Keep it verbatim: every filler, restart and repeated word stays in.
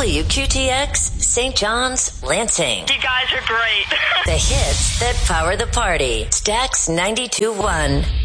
W Q T X, Saint John's, Lansing. You guys are great. The hits that power the party. Stax ninety-two point one.